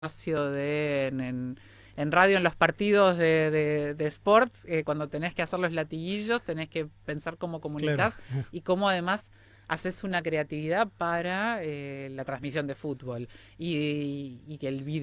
espacio en radio, en los partidos de sports, cuando tenés que hacer los latiguillos, tenés que pensar cómo Claro. comunicás y cómo además haces una creatividad para la transmisión de fútbol y que el video